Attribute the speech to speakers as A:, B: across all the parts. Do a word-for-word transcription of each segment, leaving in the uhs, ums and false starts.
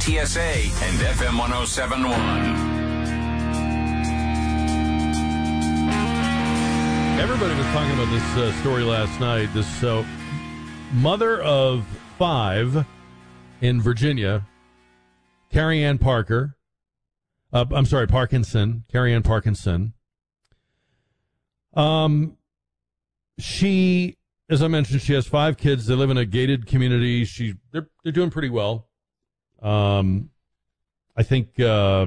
A: T S A and F M one oh seven point one.
B: Everybody was talking about this uh, story last night. This uh, mother of five in Virginia, Carrie Ann Parker, uh, I'm sorry, Parkinson, Carrie Ann Parkinson. Um, she, as I mentioned, she has five kids. They live in a gated community. She, they're they're doing pretty well. Um, I think uh,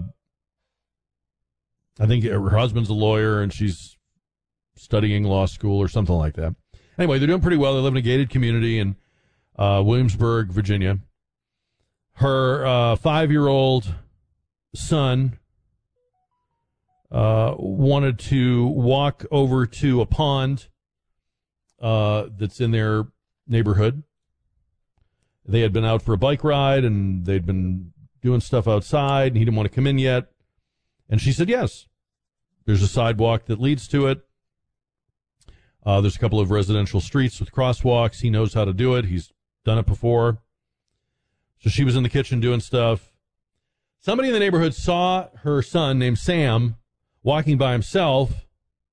B: I think her husband's a lawyer, and she's studying law school or something like that. Anyway, they're doing pretty well. They live in a gated community in uh, Williamsburg, Virginia. Her uh, five-year-old son uh, wanted to walk over to a pond uh, that's in their neighborhood. They had been out for a bike ride, and they'd been doing stuff outside, and he didn't want to come in yet. And she said yes. There's a sidewalk that leads to it. Uh, there's a couple of residential streets with crosswalks. He knows how to do it. He's done it before. So she was in the kitchen doing stuff. Somebody in the neighborhood saw her son named Sam walking by himself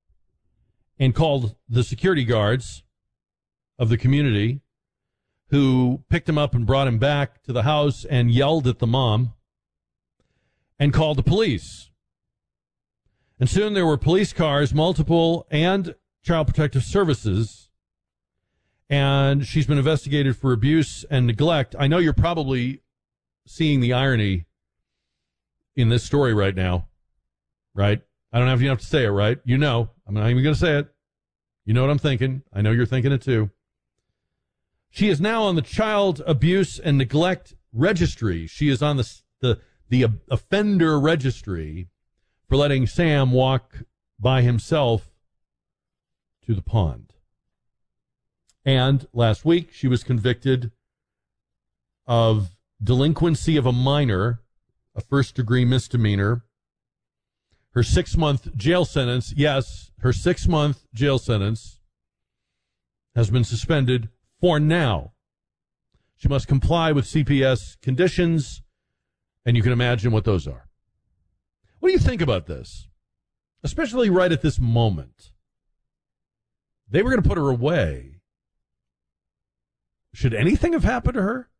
B: and called the security guards of the community, who picked him up and brought him back to the house and yelled at the mom and called the police. And soon there were police cars, multiple, and Child Protective Services, and she's been investigated for abuse and neglect. I know you're probably seeing the irony in this story right now, right? I don't have you have to say it, right? You know. I'm not even going to say it. You know what I'm thinking. I know you're thinking it too. She is now on the Child Abuse and Neglect Registry. She is on the the, the offender registry for letting Sam walk by himself to the pond. And last week, she was convicted of delinquency of a minor, a first-degree misdemeanor. Her six-month jail sentence, yes, her six-month jail sentence has been suspended for now. She must comply with C P S conditions, and you can imagine what those are. What do you think about this? Especially right at this moment. They were going to put her away. Should anything have happened to her?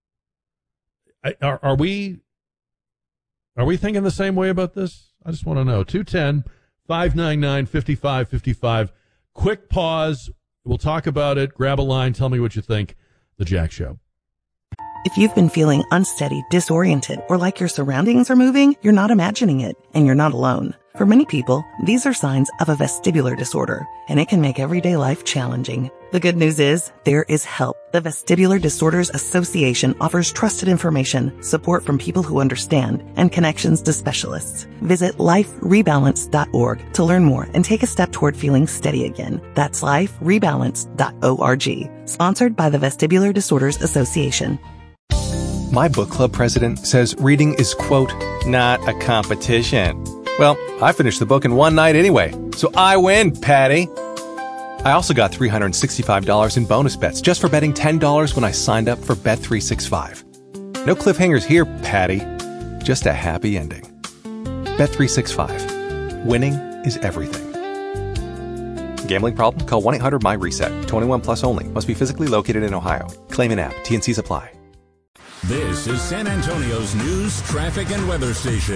B: Are, are we are we thinking the same way about this? I just want to know. two one zero, five nine nine, five five five five. Quick pause. We'll talk about it. Grab a line. Tell me what you think. The Jack Show.
C: If you've been feeling unsteady, disoriented, or like your surroundings are moving, you're not imagining it, and you're not alone. For many people, these are signs of a vestibular disorder, and it can make everyday life challenging. The good news is, there is help. The Vestibular Disorders Association offers trusted information, support from people who understand, and connections to specialists. Visit life rebalance dot org to learn more and take a step toward feeling steady again. That's life rebalance dot org. Sponsored by the Vestibular Disorders Association.
D: My book club president says reading is, quote, not a competition. Well, I finished the book in one night anyway, so I win, Patty. I also got three hundred sixty-five dollars in bonus bets just for betting ten dollars when I signed up for Bet three sixty-five. No cliffhangers here, Patty. Just a happy ending. Bet three sixty-five. Winning is everything. Gambling problem? Call one eight hundred my reset. twenty-one plus only. Must be physically located in Ohio. Claim an app. T and Cs apply.
A: This is San Antonio's news, traffic, and weather station.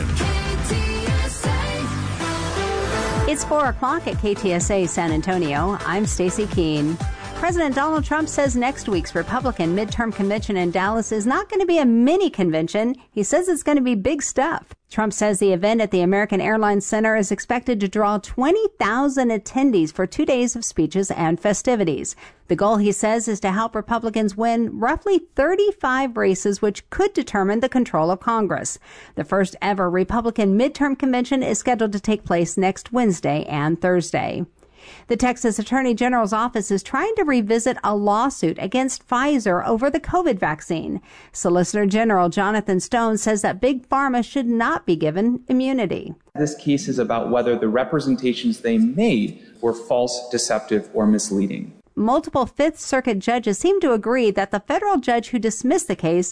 E: It's four o'clock at K T S A San Antonio. I'm Stacey Keene. President Donald Trump says next week's Republican midterm convention in Dallas is not going to be a mini convention. He says it's going to be big stuff. Trump says the event at the American Airlines Center is expected to draw twenty thousand attendees for two days of speeches and festivities. The goal, he says, is to help Republicans win roughly thirty-five races, which could determine the control of Congress. The first ever Republican midterm convention is scheduled to take place next Wednesday and Thursday. The Texas Attorney General's office is trying to revisit a lawsuit against Pfizer over the COVID vaccine. Solicitor General Jonathan Stone says that Big Pharma should not be given immunity.
F: This case is about whether the representations they made were false, deceptive, or misleading.
E: Multiple Fifth Circuit judges seem to agree that the federal judge who dismissed the case